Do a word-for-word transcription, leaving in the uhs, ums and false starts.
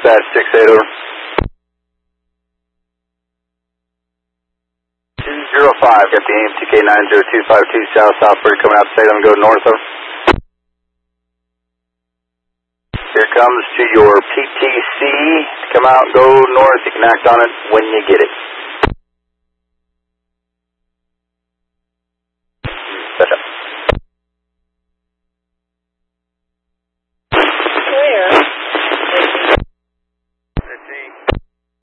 dispatch six eight, over. two zero five, got the A M T K nine zero two five two south, Southbury coming out to Salem, go north, over. Here comes to your P T C, come out, go north, you can act on it when you get it. Set up.